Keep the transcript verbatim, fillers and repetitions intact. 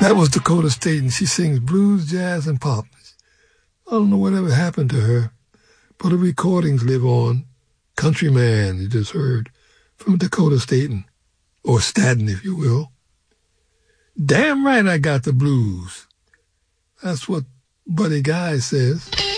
That was Dakota Staton. She sings blues, jazz, and pop. I don't know whatever happened to her, but the recordings live on. Countryman, you just heard, from Dakota Staton, or Staten, if you will. Damn right I got the blues. That's what Buddy Guy says.